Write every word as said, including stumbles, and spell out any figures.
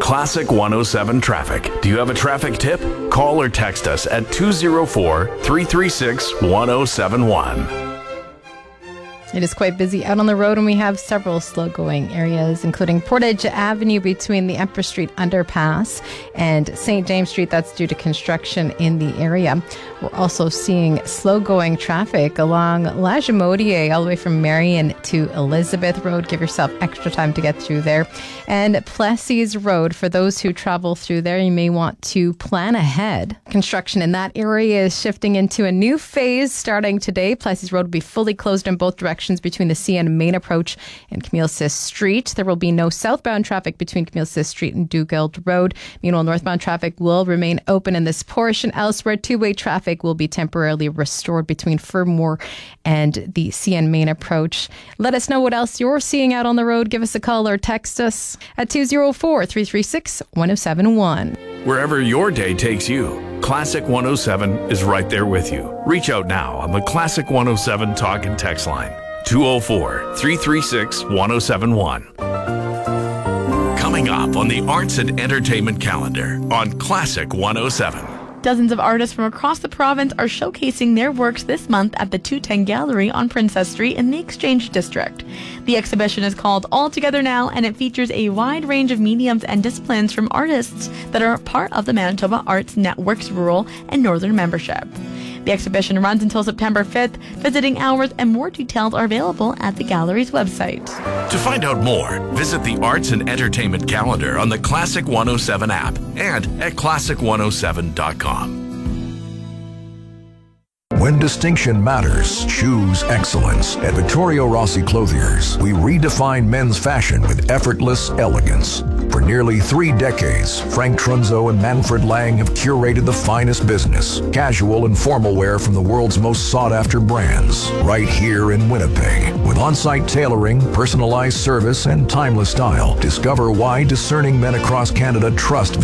Classic one oh seven Traffic. Do you have a traffic tip? Call or text us at two oh four, three three six, one oh seven one. It is quite busy out on the road, and we have several slow-going areas, including Portage Avenue between the Empress Street underpass and Saint James Street. That's due to construction in the area. We're also seeing slow-going traffic along La Jamodier, all the way from Marion to Elizabeth Road. Give yourself extra time to get through there. And Plessis Road, for those who travel through there, you may want to plan ahead. Construction in that area is shifting into a new phase starting today. Plessis Road will be fully closed in both directions between the C N main approach and Camille Sis Street. There will be no southbound traffic between Camille Sis Street and Dugald Road. Meanwhile, northbound traffic will remain open in this portion. Elsewhere, two-way traffic will be temporarily restored between Fermor and the C N main approach. Let us know what else you're seeing out on the road. Give us a call or text us at two oh four, three three six, one oh seven one. Wherever your day takes you, Classic one oh seven is right there with you. Reach out now on the Classic one oh seven talk and text line. two oh four, three three six, one oh seven one. Coming up on the Arts and Entertainment calendar on Classic one oh seven. Dozens of artists from across the province are showcasing their works this month at the two ten Gallery on Princess Street in the Exchange District. The exhibition is called All Together Now, and it features a wide range of mediums and disciplines from artists that are part of the Manitoba Arts Network's rural and northern membership. The exhibition runs until September fifth. Visiting hours and more details are available at the gallery's website. To find out more, visit the Arts and Entertainment calendar on the Classic one oh seven app and at classic one oh seven dot com. When distinction matters, choose excellence. At Vittorio Rossi Clothiers, we redefine men's fashion with effortless elegance. For nearly three decades, Frank Trunzo and Manfred Lang have curated the finest business, casual and formal wear from the world's most sought-after brands, right here in Winnipeg. With on-site tailoring, personalized service, and timeless style, discover why discerning men across Canada trust